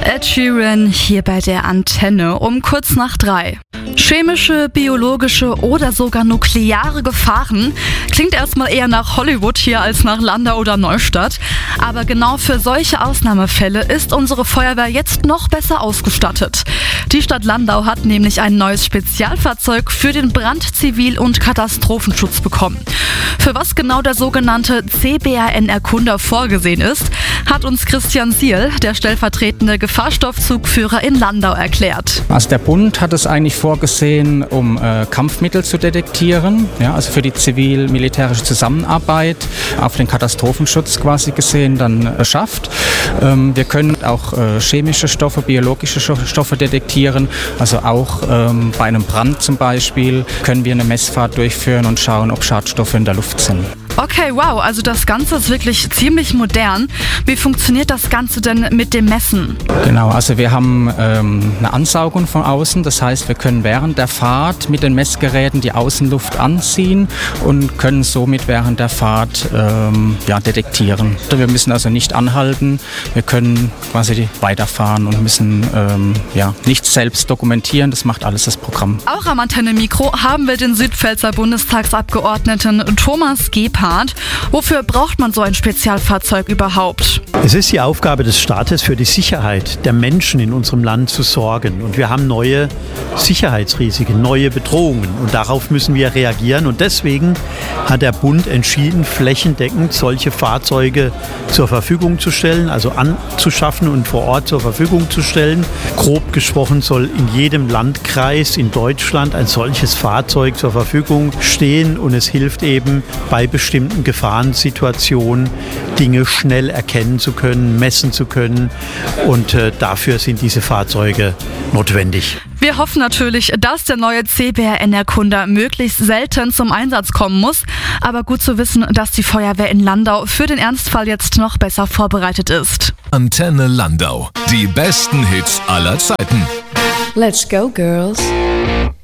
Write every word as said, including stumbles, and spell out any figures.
Ed Sheeran hier bei der Antenne um kurz nach drei. Chemische, biologische oder sogar nukleare Gefahren klingt erstmal eher nach Hollywood hier als nach Landau oder Neustadt. Aber genau für solche Ausnahmefälle ist unsere Feuerwehr jetzt noch besser ausgestattet. Die Stadt Landau hat nämlich ein neues Spezialfahrzeug für den Brand-, Zivil- und Katastrophenschutz bekommen. Für was genau der sogenannte C B R N-Erkunder vorgesehen ist, hat uns Christian Siel, der stellvertretende Gefahrstoffzugführer in Landau, erklärt. Also der Bund hat es eigentlich vorgesehen, um äh, Kampfmittel zu detektieren, ja, also für die zivil-militärische Zusammenarbeit auf den Katastrophenschutz quasi gesehen dann beschafft. Ähm, wir können auch äh, chemische Stoffe, biologische Stoffe detektieren, also auch ähm, bei einem Brand zum Beispiel können wir eine Messfahrt durchführen und schauen, ob Schadstoffe in der Luft sind. Okay, wow, also das Ganze ist wirklich ziemlich modern. Wie funktioniert das Ganze denn mit dem Messen? Genau, also wir haben ähm, eine Ansaugung von außen, das heißt, wir können während der Fahrt mit den Messgeräten die Außenluft anziehen und können somit während der Fahrt ähm, ja, detektieren. Wir müssen also nicht anhalten, wir können quasi weiterfahren und müssen ähm, ja, nichts selbst dokumentieren, das macht alles das Programm. Auch am Antenne-Mikro haben wir den Südpfälzer Bundestagsabgeordneten Thomas Gebhardt. Wofür braucht man so ein Spezialfahrzeug überhaupt? Es ist die Aufgabe des Staates, für die Sicherheit der Menschen in unserem Land zu sorgen. Und wir haben neue Sicherheitsrisiken, neue Bedrohungen. Und darauf müssen wir reagieren. Und deswegen hat der Bund entschieden, flächendeckend solche Fahrzeuge zur Verfügung zu stellen, also anzuschaffen und vor Ort zur Verfügung zu stellen. Grob gesprochen soll in jedem Landkreis in Deutschland ein solches Fahrzeug zur Verfügung stehen. Und es hilft eben bei bestimmten Gefahrensituationen Dinge schnell erkennen zu können, messen zu können. Und äh, dafür sind diese Fahrzeuge notwendig. Wir hoffen natürlich, dass der neue C B R N-Erkunder möglichst selten zum Einsatz kommen muss. Aber gut zu wissen, dass die Feuerwehr in Landau für den Ernstfall jetzt noch besser vorbereitet ist. Antenne Landau. Die besten Hits aller Zeiten. Let's go, girls.